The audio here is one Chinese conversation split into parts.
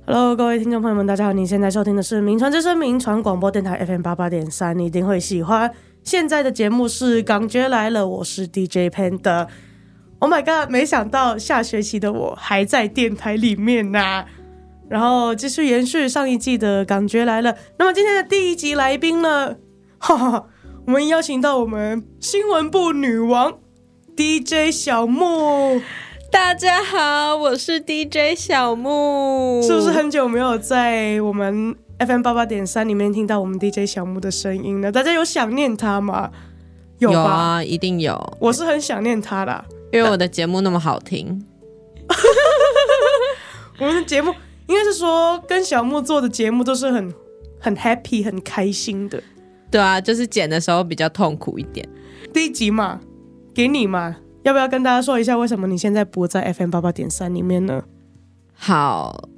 Hello， 各位听众朋友们，大家好！你现在收听的是名传之声名传广播电台 FM88.3， 你一定会喜欢。现在的节目是港觉来了，我是 DJ Panda。Oh my god！ 没想到下学期的我还在电台里面啊！然后继续延续上一季的港觉来了。那么今天的第一集来宾呢，哈哈，我们邀请到我们新闻部女王 DJ 小木。 大家好，我是 DJ 小木。 是不是很久没有在我们 FM88.3 里面听到我们 DJ 小木的声音呢？大家有想念他吗？有吧？ 有啊，一定有。 我是很想念他的， 因为我的节目那么好听。 我们的节目应该是说跟小木做的节目都是很 happy 很开心的。 对啊，就是剪的时候比较痛苦一点。 第一集嘛，给你嘛。要不要跟大家说一下为什么你现在不在 FM88.3 里面呢？ 好，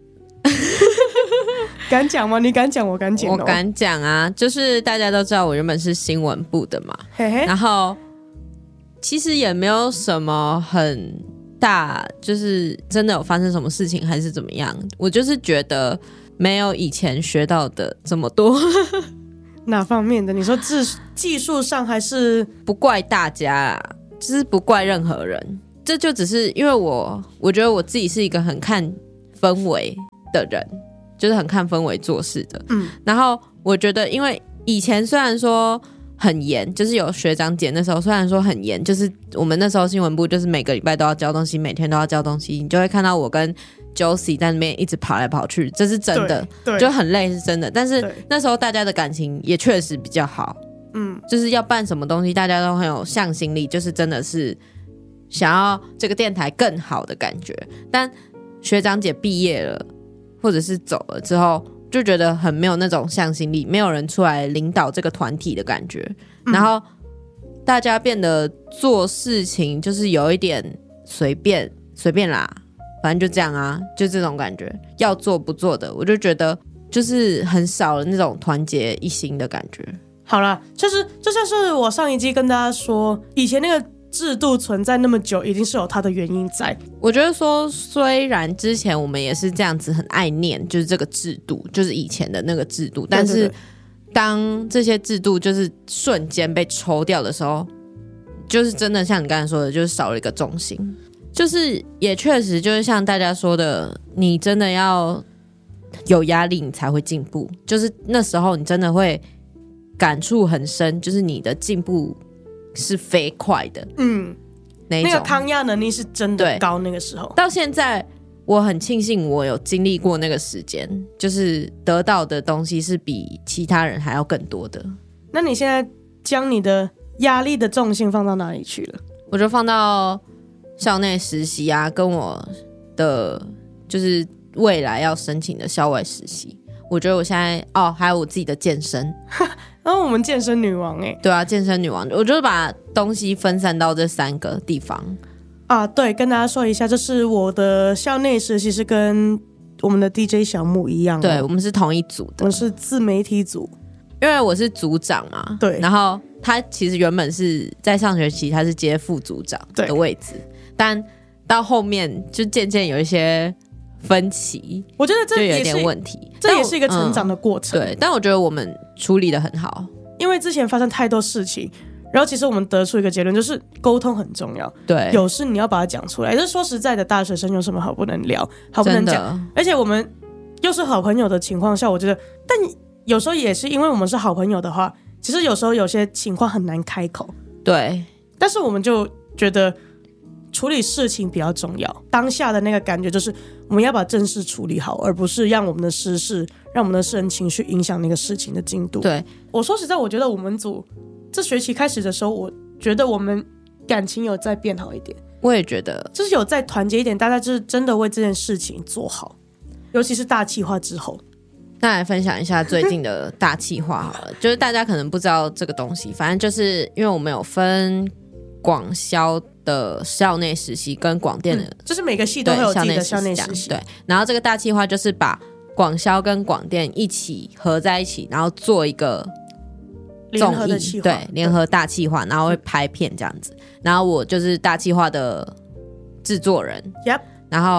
敢讲吗？你敢讲，我敢讲。 我敢讲啊，就是大家都知道我原本是新闻部的嘛， 嘿嘿， 然后其实也没有什么很大，就是真的有发生什么事情还是怎么样，我就是觉得没有以前学到的这么多。 哪方面的？你说技术上还是？ 不怪大家啊，就是不怪任何人，这就只是因为我觉得我自己是一个很看氛围的人，就是很看氛围做事的。然后我觉得因为以前虽然说很严，就是有学长姐那时候虽然说很严，就是我们那时候新闻部就是每个礼拜都要交东西，每天都要交东西，你就会看到我跟 Josie 在那边一直跑来跑去，这是真的，就很累是真的，但是那时候大家的感情也确实比较好。就是要办什么东西大家都很有向心力，就是真的是想要这个电台更好的感觉。但学长姐毕业了或者是走了之后，就觉得很没有那种向心力，没有人出来领导这个团体的感觉。然后大家变得做事情就是有一点随便啦，反正就这样啊，就这种感觉，要做不做的，我就觉得就是很少了那种团结一心的感觉。 好啦，就像是我上一季跟大家说，以前那个制度存在那么久，一定是有它的原因在。 我觉得说，虽然之前我们也是这样子很爱念，就是这个制度，就是以前的那个制度，但是当这些制度就是瞬间被抽掉的时候，就是真的像你刚才说的，就是少了一个重心。就是也确实就是像大家说的，你真的要有压力，你才会进步。就是那时候你真的会感触很深，就是你的进步是飞快的，那个抗压能力是真的高。那个时候到现在，我很庆幸我有经历过那个时间，就是得到的东西是比其他人还要更多的。 那你现在将你的压力的重心放到哪里去了？ 我就放到校内实习啊，跟我的就是未来要申请的校外实习。我觉得我现在还有我自己的健身。 然后我们健身女王对啊，健身女王，我就把东西分散到这3个地方啊。对，跟大家说一下，就是我的校内实习是跟我们的 DJ 小木一样， 对，我们是同一组的， 我们是自媒体组， 因为我是组长嘛， 对， 然后他其实原本是在上学期他是接副组长的位置，但到后面就渐渐有一些分歧， 我觉得这就有点问题， 这也是一个成长的过程。 对，但我觉得我们处理得很好， 因为之前发生太多事情，然后其实我们得出一个结论，就是沟通很重要。 对， 有事你要把它讲出来。就是说实在的，大学生有什么好不能聊，好不能讲？而且我们又是好朋友的情况下，我觉得，但有时候也是因为我们是好朋友的话，其实有时候有些情况很难开口。 对， 但是我们就觉得处理事情比较重要，当下的那个感觉就是我们要把正事处理好，而不是让我们的私事、让我们的私人情绪影响那个事情的进度。 对， 我说实在，我觉得我们组这学期开始的时候，我觉得我们感情有在变好一点。 我也觉得， 就是有在团结一点，大家就是真的为这件事情做好，尤其是大企划之后。 那来分享一下最近的大企划好了，就是大家可能不知道这个东西，反正就是因为我们有分广销的校内实习跟广电的， 就是每个系都会有自己的校内实习。 对，然后这个大企划就是把广销跟广电一起合在一起，然后做一个综艺，对，联合大企划，然后会拍片这样子。然后我就是大企划的制作人，然后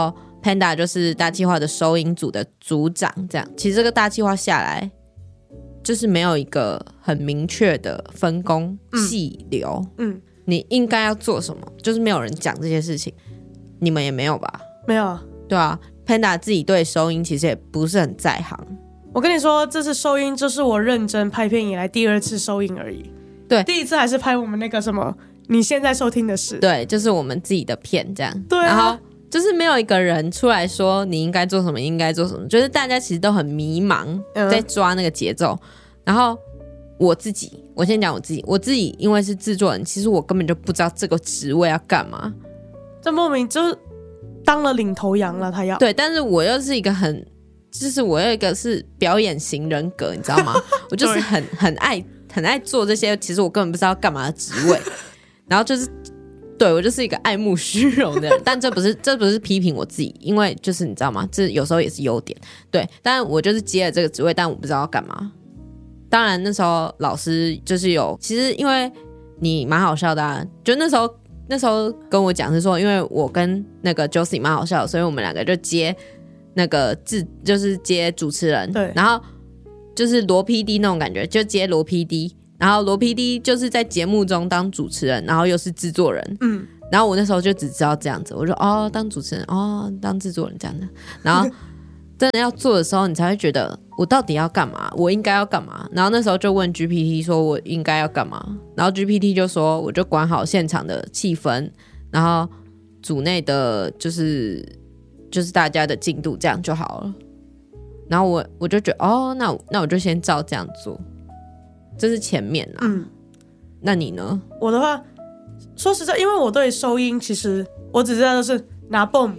Panda 就是大企划的收音组的组长，这样。其实这个大企划下来，就是没有一个很明确的分工细流。你应该要做什么，就是没有人讲这些事情。你们也没有吧？ 没有啊。 对啊 ，Panda 自己对收音其实也不是很在行。 我跟你说，这次收音就是我认真拍片以来第2次收音而已。 对， 第一次还是拍我们那个什么你现在收听的事。 对，就是我们自己的片这样。 对啊。 然后就是没有一个人出来说你应该做什么，应该做什么，就是大家其实都很迷茫，在抓那个节奏。然后我先讲我自己因为是制作人，其实我根本就不知道这个职位要干嘛。 这莫名就是当了领头羊了，他要。 对，但是我又是一个就是我有一个是表演型人格，你知道吗？我就是很爱做这些，其实我根本不知道干嘛的职位。然后就是对我就是一个爱慕虚荣的人，但这不是批评我自己，因为就是你知道吗？这有时候也是优点。对，但我就是接了这个职位，但我不知道要干嘛。当然那时候老师就是其实因为你蛮好笑的啊，就那时候跟我讲是说，因为我跟那个 Josie 蛮好笑的，所以我们两个就接那个就是接主持人。 对， 然后就是罗 PD 那种感觉，就接罗 PD， 然后罗 PD 就是在节目中当主持人，然后又是制作人。然后我那时候就只知道这样子，我说当主持人当制作人这样的，然后真的要做的时候，你才会觉得我到底要干嘛，我应该要干嘛。然后那时候就问 GPT 说我应该要干嘛，然后 GPT 就说我就管好现场的气氛，然后组内的就是大家的进度，这样就好了。然后我就觉得那我就先照这样做，这是前面啦。那你呢？ 我的话，说实在，因为我对收音其实我只知道的是拿 boom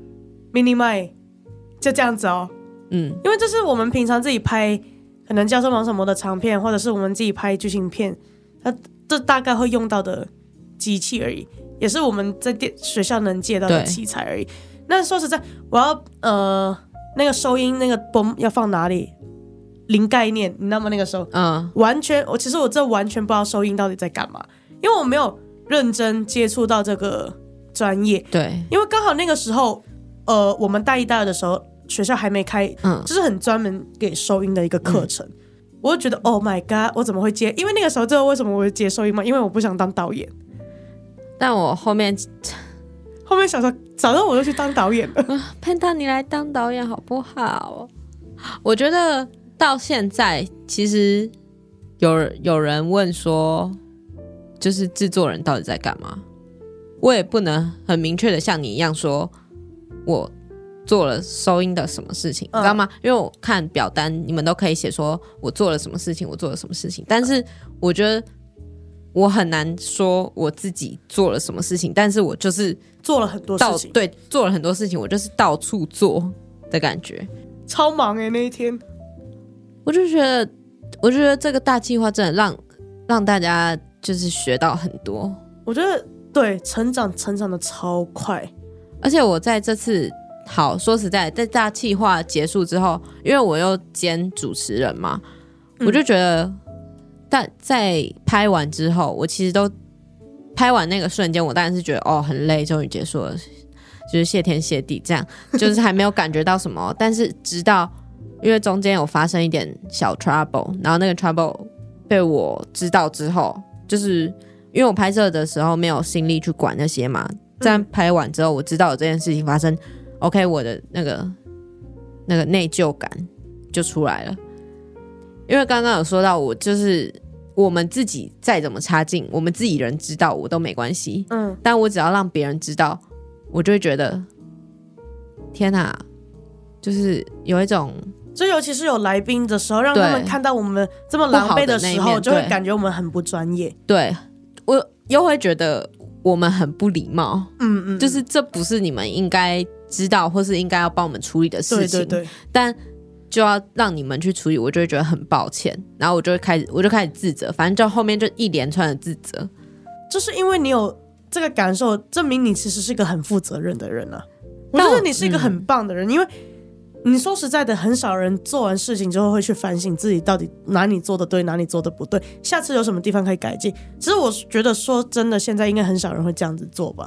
mini mic 就这样子哦。因为这是我们平常自己拍可能教授忙什么的长片，或者是我们自己拍剧情片，这大概会用到的机器而已，也是我们在学校能借到的器材而已。那说实在，我要那个收音那个 boom 要放哪里，零概念，你知道吗？那个时候完全其实我这完全不知道收音到底在干嘛，因为我没有认真接触到这个专业。 对， 因为刚好那个时候我们大一大二的时候学校还没开，就是很专门给收音的一个课程。我就觉得 Oh my god， 我怎么会接？因为那个时候知道为什么我会接收音吗？因为我不想当导演。 但我后面想说早上我就去当导演了。 Panda 你来当导演好不好？我觉得到现在其实有人问说就是制作人到底在干嘛，我也不能很明确的像你一样说我做了收音的什么事情，你知道吗？因为我看表单你们都可以写说我做了什么事情，我做了什么事情，但是我觉得我很难说我自己做了什么事情，但是我就是做了很多事情。 对，做了很多事情，我就是到处做的感觉， 超忙那一天。 我就觉得这个大计划真的让大家就是学到很多。 我觉得对，成长的超快。 而且我在这次说实在，在大计划结束之后，因为我又兼主持人嘛，我就觉得在拍完之后，我其实都拍完那个瞬间，我当然是觉得很累，终于结束了，就是谢天谢地这样，就是还没有感觉到什么。但是直到因为中间有发生一点小 trouble， 然后那个 trouble 被我知道之后，就是因为我拍摄的时候没有心力去管那些嘛，在拍完之后我知道有这件事情发生，OK， 我的那个内疚感就出来了。因为刚刚有说到我们自己再怎么差劲，我们自己人知道我都没关系，但我只要让别人知道，我就会觉得天哪，就是有一种， 就尤其是有来宾的时候，让他们看到我们这么狼狈的时候，就会感觉我们很不专业。 对，我又会觉得我们很不礼貌。就是这不是你们应该知道或是应该要帮我们处理的事情。对，但就要让你们去处理，我就会觉得很抱歉，然后我就开始自责，反正就后面就一连串的自责。 就是因为你有这个感受，证明你其实是一个很负责任的人啊。我觉得你是一个很棒的人，因为你说实在的，很少人做完事情之后会去反省自己到底哪里做的对，哪里做的不对，下次有什么地方可以改进。其实我觉得说真的，现在应该很少人会这样子做吧。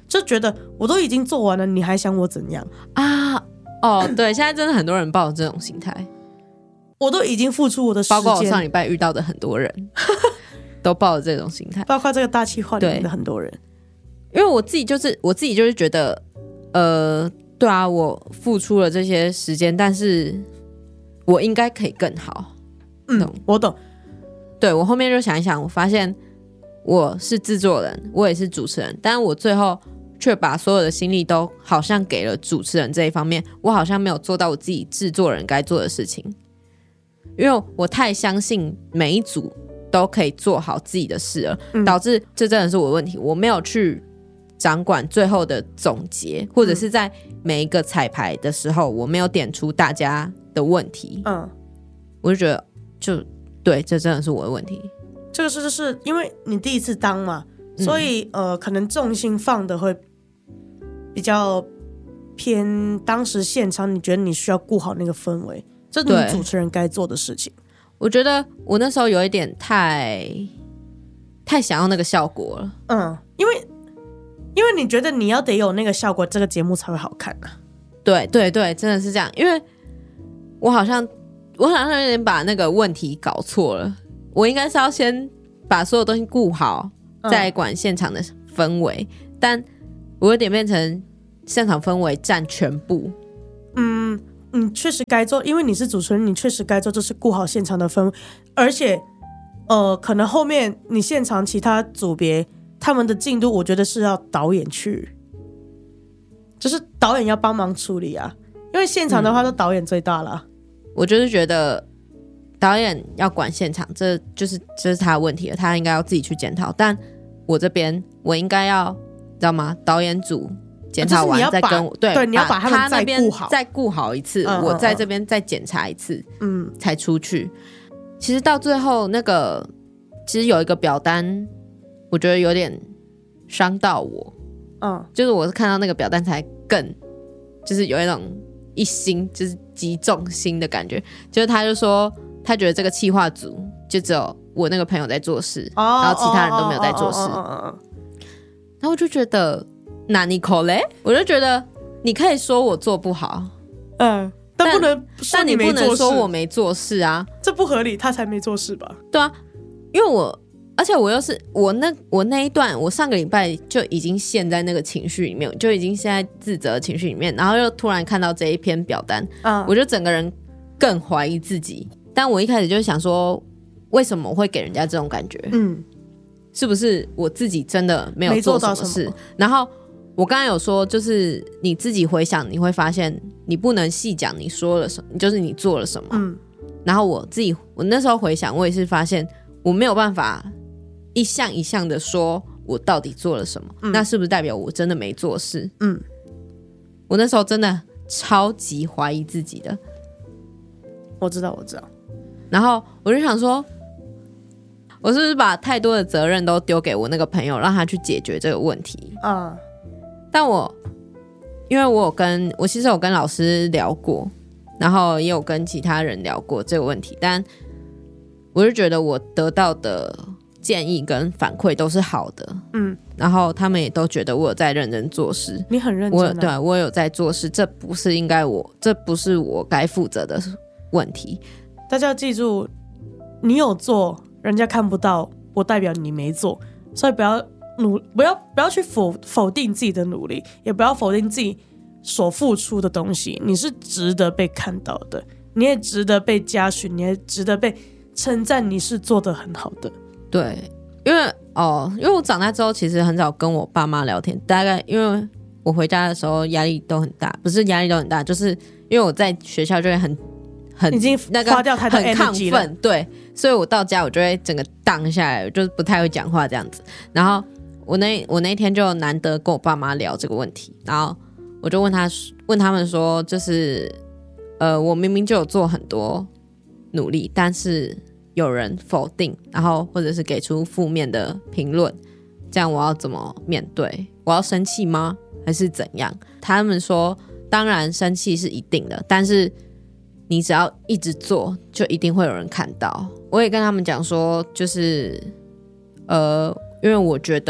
就觉得我都已经做完了，你还想我怎样啊？哦，对，现在真的很多人抱着这种心态， 我都已经付出我的时间， 包括我上礼拜遇到的很多人都抱着这种心态， 包括这个大企划里面的很多人。 因为我自己就是觉得，对啊，我付出了这些时间，但是我应该可以更好。 我懂。 对，我后面就想一想，我发现我是制作人，我也是主持人，但我最后却把所有的心力都好像给了主持人这一方面，我好像没有做到我自己制作人该做的事情，因为我太相信每一组都可以做好自己的事了，导致这真的是我的问题，我没有去掌管最后的总结，或者是在每一个彩排的时候，我没有点出大家的问题，我就觉得对，这真的是我的问题。 这个就是因为你第一次当嘛，所以可能重心放的会比较偏当时现场，你觉得你需要顾好那个氛围，这是你主持人该做的事情。 我觉得我那时候有一点太想要那个效果了， 因为你觉得你要得有那个效果，这个节目才会好看啊。 对对对，真的是这样，因为我好像有点把那个问题搞错了，我应该是要先把所有东西顾好，再管现场的氛围，但我有点变成现场氛围占全部。 你确实该做，因为你是主持人，你确实该做就是顾好现场的氛围，而且可能后面你现场其他组别他们的进度，我觉得是要导演去，就是导演要帮忙处理啊，因为现场的话都导演最大了。 我就是觉得导演要管现场，这是他的问题了，他应该要自己去检讨。但我这边我应该要，知道吗？导演组检讨完再跟我，对， 你要把他们再顾好一次，我在这边再检查一次，才出去。其实到最后那个，其实有一个表单，我觉得有点伤到我。就是我是看到那个表单才更，就是有一种一心就是击中心的感觉。就是他就说，他觉得这个企划组就只有我那个朋友在做事，然后其他人都没有在做事。然后我就觉得，那你口嘞？我就觉得你可以说我做不好， 但不能说你没做事， 但你不能说我没做事啊， 这不合理，他才没做事吧？ 对啊，因为而且我又是我那一段，我上个礼拜就已经陷在那个情绪里面，就已经陷在自责的情绪里面，然后又突然看到这一篇表单，我就整个人更怀疑自己。但我一开始就想说，为什么我会给人家这种感觉？是不是我自己真的没有做什么事？然后我刚才有说，就是你自己回想，你会发现你不能细讲你说了什么，就是你做了什么。然后我那时候回想，我也是发现我没有办法一项一项的说我到底做了什么，那是不是代表我真的没做事？我那时候真的超级怀疑自己的。 我知道。 然后我就想说，我是不是把太多的责任都丢给我那个朋友，让他去解决这个问题？但因为我其实有跟老师聊过，然后也有跟其他人聊过这个问题，但我就觉得我得到的建议跟反馈都是好的，然后他们也都觉得我有在认真做事。 你很认真对，我有在做事，这不是我该负责的问题。 大家要记住，你有做，人家看不到，不代表你没做，所以不要去否定自己的努力，也不要否定自己所付出的东西。你是值得被看到的，你也值得被嘉许，你也值得被称赞，你是做得很好的。 对，因为我长大之后其实很少跟我爸妈聊天，大概因为我回家的时候压力都很大，不是压力都很大，就是因为我在学校就会很已经花掉太多 energy 了， 对，所以我到家我就会整个荡下来，就是不太会讲话这样子。然后我那天就难得跟我爸妈聊这个问题，然后我就问他们说，就是我明明就有做很多努力，但是有人否定，然后或者是给出负面的评论，这样我要怎么面对？我要生气吗？还是怎样？他们说，当然生气是一定的，但是你只要一直做，就一定会有人看到。我也跟他们讲说，就是因为我觉得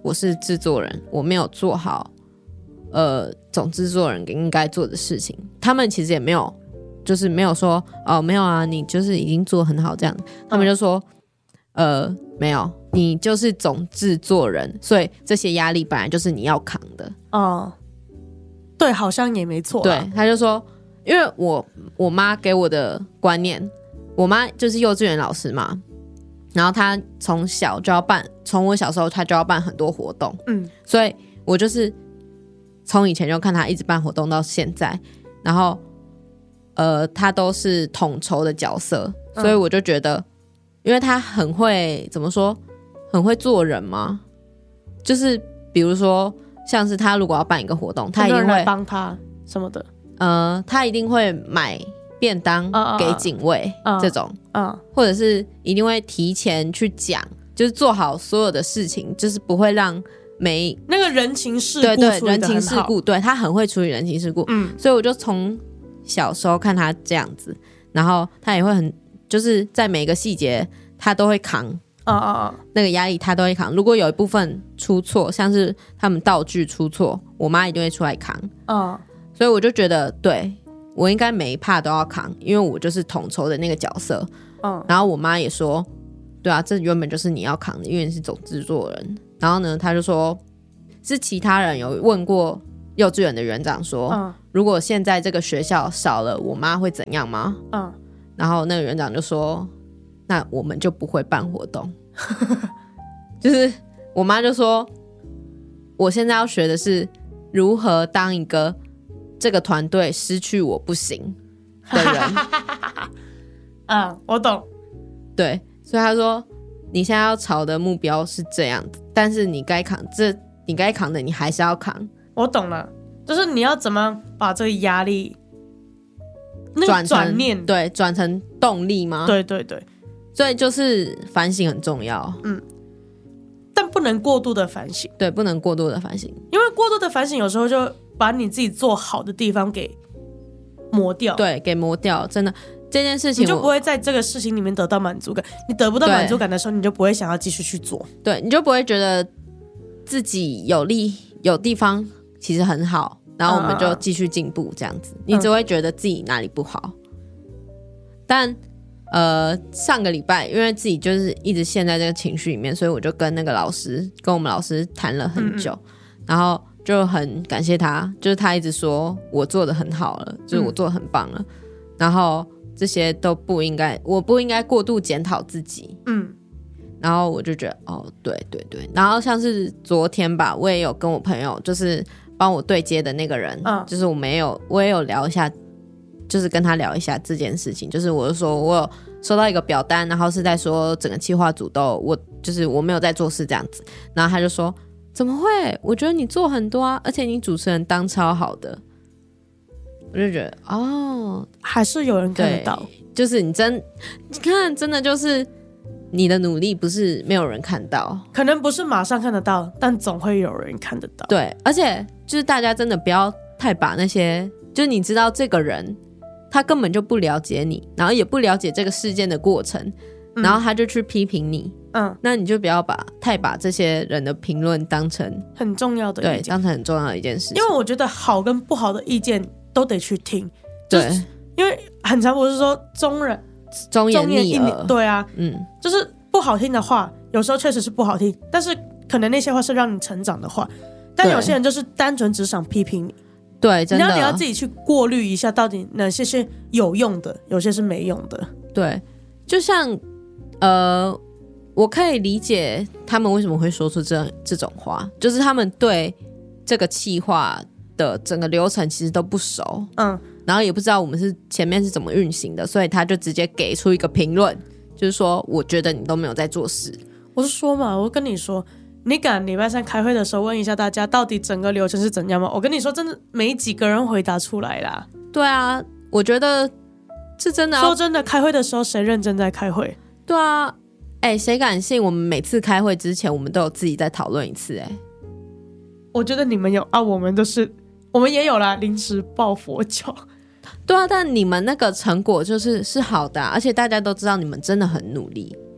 我是制作人，我没有做好总制作人应该做的事情。他们其实也没有就是没有说没有啊，你就是已经做很好这样。他们就说没有，你就是总制作人，所以这些压力本来就是你要扛的。 对，好像也没错。 对，他就说，因为我妈给我的观念，我妈就是幼稚园老师嘛，然后她从小就要办，从我小时候她就要办很多活动，所以我就是从以前就看她一直办活动到现在，然后她都是统筹的角色，所以我就觉得，因为她很会怎么说，很会做人嘛，就是比如说。像是他如果要办一个活动，他一定会帮他什么的， 他一定会买便当给警卫这种，或者是一定会提前去讲，就是做好所有的事情，就是不会让那个人情世故， 对人情世故，对他很会处理人情世故，所以我就从小时候看他这样子，然后他也会很就是在每个细节他都会扛。那个压力他都会扛，如果有一部分出错，像是他们道具出错，我妈一定会出来扛。所以我就觉得对，我应该每一 part 都要扛，因为我就是统筹的那个角色。然后我妈也说对啊，这原本就是你要扛的，因为你是总制作人。然后呢他就说是其他人有问过幼稚园的园长说，如果现在这个学校少了我妈会怎样吗？然后那个园长就说那我们就不会办活动。就是我妈就说我现在要学的是如何当一个这个团队失去我不行的人。 我懂。 对，所以她说你现在要朝的目标是这样子，但是你该扛的你还是要扛。 我懂了，就是你要怎么把这个压力转念， 对，转成动力吗？ 对对对， 所以就是反省很重要， 但不能过度的反省。 对，不能过度的反省， 因为过度的反省有时候就把你自己做好的地方给磨掉。 对，给磨掉，真的这件事情你就不会在这个事情里面得到满足感。你得不到满足感的时候，你就不会想要继续去做。 对，你就不会觉得自己有地方其实很好，然后我们就继续进步这样子。你只会觉得自己哪里不好。但上个礼拜因为自己就是一直陷在这个情绪里面，所以我就跟我们老师谈了很久，然后就很感谢他，就是他一直说我做得很好了，就是我做得很棒了，然后这些都不应该，我不应该过度检讨自己。然后我就觉得对对对，然后像是昨天吧，我也有跟我朋友就是帮我对接的那个人，就是我也有聊一下，就是跟他聊一下这件事情，就是我就说我有收到一个表单，然后是在说整个企划组就是我没有在做事这样子，然后他就说怎么会，我觉得你做很多啊，而且你主持人当超好的。我就觉得还是有人看得到， 就是你看真的就是你的努力不是没有人看到， 可能不是马上看得到，但总会有人看得到。 对，而且就是大家真的不要太把那些，就是你知道这个人他根本就不了解你，然后也不了解这个事件的过程，然后他就去批评你，那你就不要太把这些人的评论当成很重要的意见， 对，当成很重要的一件事情。 因为我觉得好跟不好的意见都得去听， 对， 因为很常不是说忠言逆耳，对啊，就是不好听的话，有时候确实是不好听，但是可能那些话是让你成长的话，但有些人就是单纯只想批评你。 对，真的， 你要自己去过滤一下，到底哪些是有用的，有些是没用的。 对，就像我可以理解他们为什么会说出这种话，就是他们对这个企划的整个流程其实都不熟，然后也不知道我们前面是怎么运行的，所以他就直接给出一个评论，就是说我觉得你都没有在做事。 我是说嘛，我跟你说，你敢礼拜三开会的时候问一下大家到底整个流程是怎样吗？我跟你说真的没几个人回答出来啦。 对啊，我觉得是真的说真的，开会的时候谁认真在开会？ 对啊，谁敢信我们每次开会之前我们都有自己再讨论一次？ 我觉得你们有啊，我们也有啦，临时抱佛脚。 对啊，但你们那个成果就是好的而且大家都知道你们真的很努力。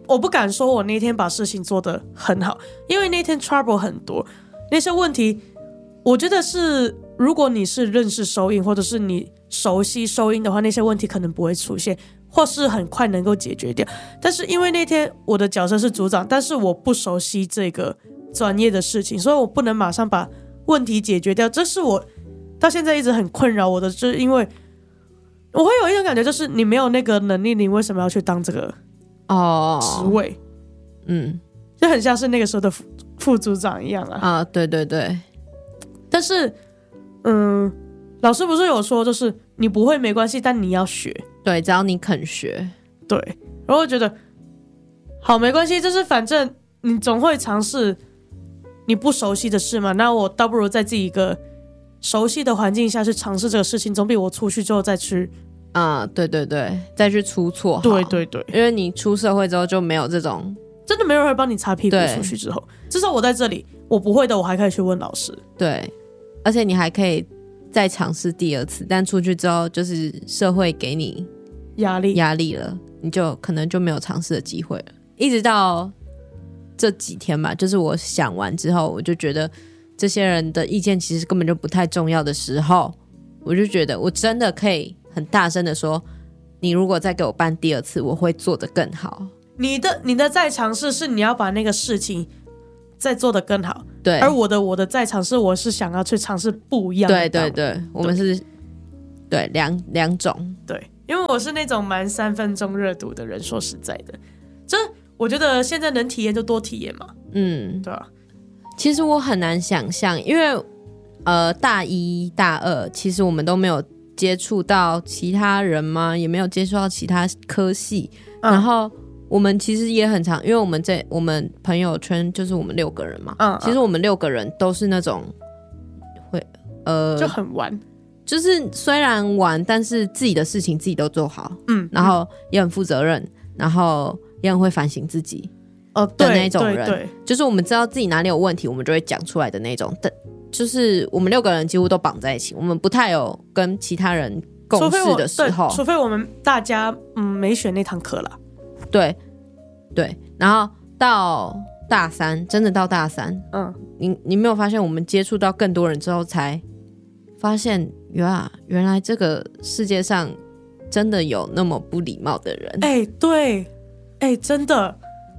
我不敢说我那天把事情做得很好，因为那天 trouble 很多，那些问题我觉得是如果你是认识收银或者是你熟悉收银的话，那些问题可能不会出现，或是很快能够解决掉。但是因为那天我的角色是组长，但是我不熟悉这个专业的事情，所以我不能马上把问题解决掉，这是我到现在一直很困扰我的，就是因为我会有一种感觉，就是你没有那个能力，你为什么要去当这个职位？就很像是那个时候的副组长一样啊。 对对对。 但是老师不是有说，就是你不会没关系，但你要学。 对，只要你肯学。 对，然后我觉得好没关系，就是反正你总会尝试你不熟悉的事嘛，那我倒不如在自己一个熟悉的环境下去尝试这个事情，总比我出去之后再去对对对，再去出错好。 对对对， 因为你出社会之后就没有这种， 真的没有人会帮你擦屁股。出去之后，至少我在这里，我不会的，我还可以去问老师。 对，而且你还可以再尝试第二次，但出去之后就是社会给你压力了，你就可能就没有尝试的机会了。一直到这几天吧，就是我想完之后，我就觉得这些人的意见其实根本就不太重要的时候，我就觉得我真的可以很大声的说，你如果再给我办第二次，我会做得更好。 你的再尝试是你要把那个事情再做得更好， 对。 而我的再尝试，我是想要去尝试不一样的。 对对对，我们是对两种。 对，因为我是那种蛮3分钟热度的人，说实在的，这我觉得现在能体验就多体验嘛。对啊。 其实我很难想象，因为大一大二其实我们都没有接触到其他人嘛，也没有接触到其他科系，然后我们其实也很常，因为我们朋友圈就是我们6个人嘛，其实我们6个人都是那种会就很玩， 就是虽然玩，但是自己的事情自己都做好，然后也很负责任，然后也很会反省自己的那种人，对，就是我们知道自己哪里有问题，我们就会讲出来的那种。就是我们6个人几乎都绑在一起，我们不太有跟其他人共事的时候，除非我们大家没选那堂课啦。 对对，然后到大3，真的到大3，你没有发现我们接触到更多人之后，才发现原来这个世界上真的有那么不礼貌的人。 对，真的。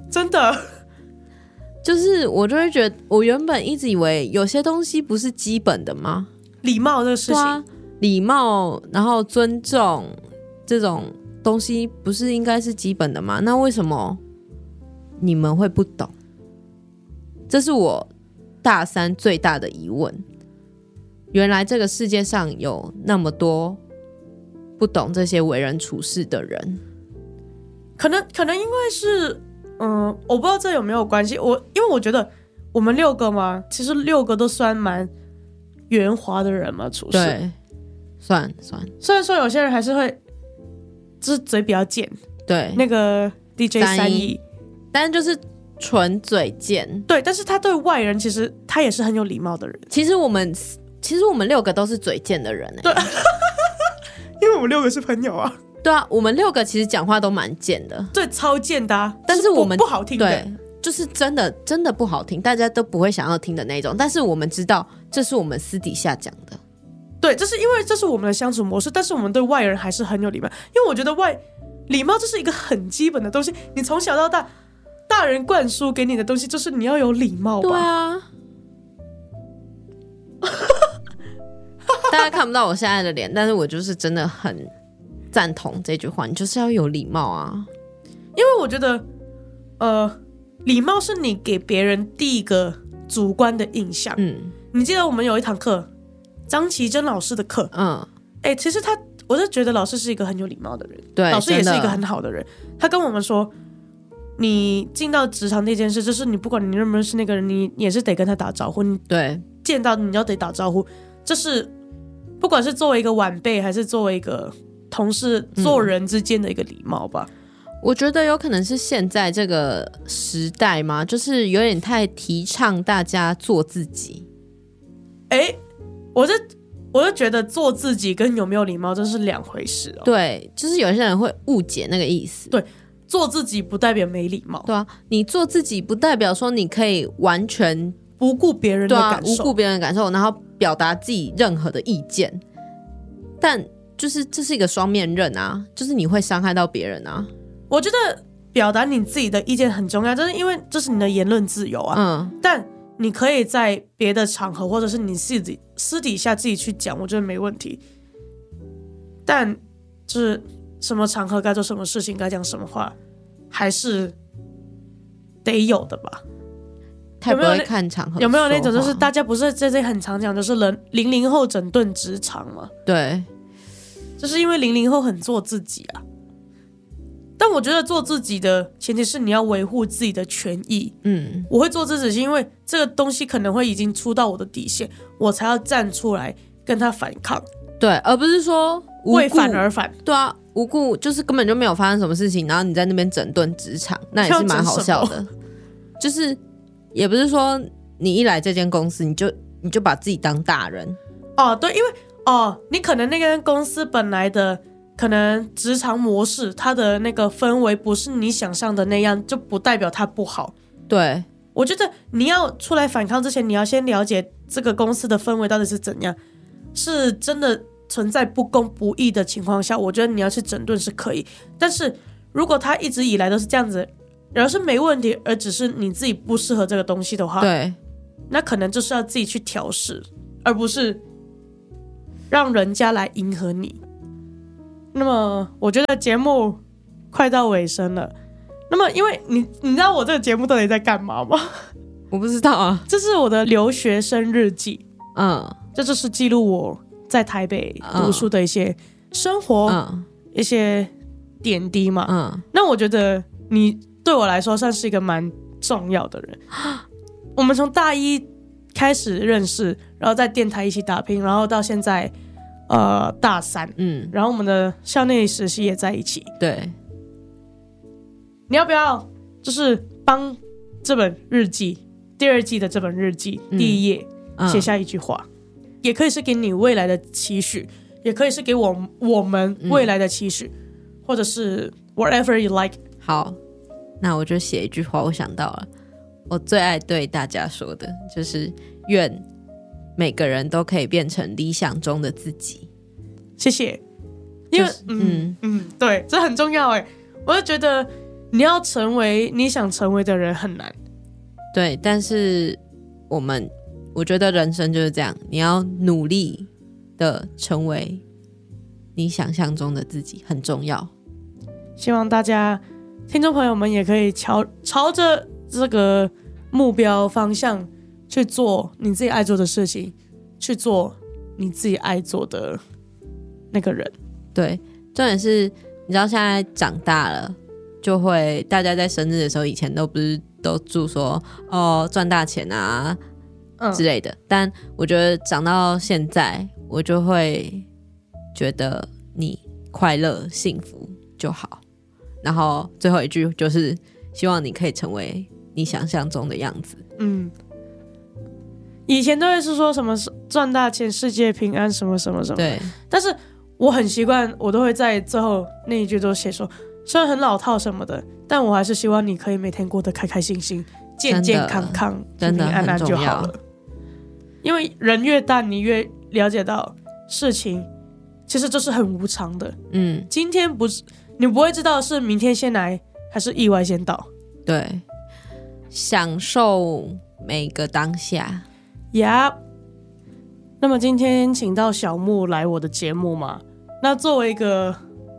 就是我就会觉得，我原本一直以为有些东西不是基本的吗？ 礼貌这个事情， 礼貌，然后尊重这种东西不是应该是基本的吗？那为什么你们会不懂？这是我大3最大的疑问。原来这个世界上有那么多不懂这些为人处事的人， 可能因为是我不知道这有没有关系，因为我觉得我们6个嘛，其实6个都算蛮圆滑的人嘛，处事。对， 算。 虽然说有些人还是会，就是嘴比较贱。对，那个 DJ 3亿， 但就是纯嘴贱。 对，但是他对外人其实他也是很有礼貌的人。 其实我们6个都是嘴贱的人。 对，因为我们6个是朋友啊。 对啊，我们6个其实讲话都蛮贱的， 对，超贱的但是我们不好听的， 对，就是真的不好听，大家都不会想要听的那种。但是我们知道这是我们私底下讲的， 对，这是因为这是我们的相处模式，但是我们对外人还是很有礼貌，因为我觉得礼貌这是一个很基本的东西，你从小到大，大人灌输给你的东西就是你要有礼貌吧。 对啊。大家看不到我现在的脸，但是我就是真的很赞同这句话，你就是要有礼貌啊。 因为我觉得礼貌是你给别人第一个主观的印象。你记得我们有一堂课，张琪珍老师的课，其实我就觉得老师是一个很有礼貌的人，对，老师也是一个很好的人。他跟我们说，你进到职场那件事，就是你不管你认不认识那个人，你也是得跟他打招呼。对，见到你要得打招呼，这是不管是作为一个晚辈还是作为一个同事做人之间的一个礼貌吧。 我觉得有可能是现在这个时代嘛，就是有点太提倡大家做自己。 我就觉得做自己跟有没有礼貌这是两回事哦。 对，就是有些人会误解那个意思。 对， 做自己不代表没礼貌。 对啊，你做自己不代表说你可以完全不顾别人的感受， 无顾别人的感受，然后表达自己任何的意见。但就是这是一个双面刃啊，就是你会伤害到别人啊。 我觉得表达你自己的意见很重要，就是因为这是你的言论自由啊。但你可以在别的场合，或者是你私底下自己去讲，我觉得没问题。但就是什么场合该做什么事情，该讲什么话，还是得有的吧。 太不会看场合， 有没有那种就是大家不是在这里很常讲，就是00后整顿职场嘛？ 对， 就是因为00后很做自己啊。但我觉得做自己的前提是你要维护自己的权益。我会做自己是因为这个东西可能会已经出到我的底线，我才要站出来跟他反抗。 对，而不是说为反而反。 对啊，无故就是根本就没有发生什么事情，然后你在那边整顿职场，那也是蛮好笑的。就是也不是说你一来这间公司你就把自己当大人。 对，因为你可能那间公司本来的可能职场模式，它的那个氛围不是你想象的那样，就不代表它不好。 对， 我觉得你要出来反抗之前，你要先了解这个公司的氛围到底是怎样，是真的存在不公不义的情况下，我觉得你要去整顿是可以。但是如果他一直以来都是这样子，而是没问题，而只是你自己不适合这个东西的话， 对， 那可能就是要自己去调试，而不是让人家来迎合你。那么我觉得节目快到尾声了，那么因为你知道我这个节目到底在干嘛吗？ 我不知道啊。 这是我的留学生日记。这就是记录我在台北读书的一些生活，一些点滴嘛。那我觉得你对我来说算是一个蛮重要的人。我们从大一开始认识，然后在电台一起打拼，然后到现在大三，然后我们的校内实习也在一起。 对， 你要不要就是帮这本日记第2季的这本日记第一页写下一句话，也可以是给你未来的期许，也可以是给我们未来的期许，或者是 whatever you like。 好，那我就写一句话，我想到了，我最爱对大家说的就是愿每个人都可以变成理想中的自己。 谢谢。因为对，这很重要耶。我就觉得你要成为你想成为的人很难。 对，但是我觉得人生就是这样，你要努力的成为你想象中的自己，很重要。 希望大家听众朋友们也可以朝着这个目标方向去做你自己爱做的事情，去做你自己爱做的那个人。 对，重点是你知道现在长大了，就会大家在生日的时候，以前都不是都祝说赚大钱啊之类的，但我觉得长到现在，我就会觉得你快乐幸福就好。然后最后一句就是希望你可以成为你想象中的样子。 以前都会是说什么赚大钱世界平安什么什么什么， 对， 但是我很习惯，我都会在最后那一句都写说，虽然很老套什么的，但我还是希望你可以每天过得开开心心健健康康平平安安就好了。因为人越大，你越了解到事情其实就是很无常的。今天不是你不会知道是明天先来还是意外先到。 对，享受每个当下。 那么今天请到小木来我的节目嘛，那作为一个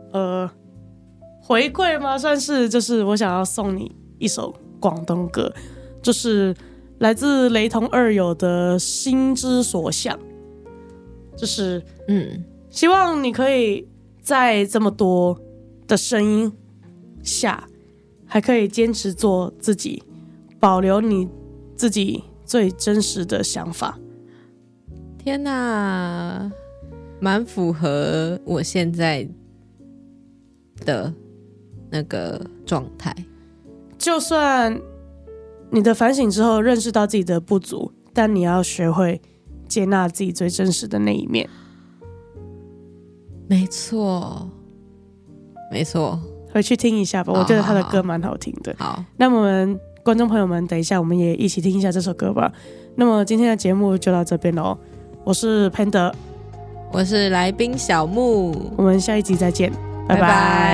回馈嘛，算是就是我想要送你一首广东歌，就是来自雷同二友的心之所向。就是希望你可以在这么多的声音下还可以坚持做自己，保留你自己最真实的想法。 天哪，蛮符合我现在的那个状态。 就算你的反省之后认识到自己的不足，但你要学会接纳自己最真实的那一面。 没错没错。 回去听一下吧，我觉得他的歌蛮好听的。 好， 那么我们观众朋友们，等一下我们也一起听一下这首歌吧。那么今天的节目就到这边咯，我是 Panda， 我是来宾小木， 我们下一集再见，拜拜。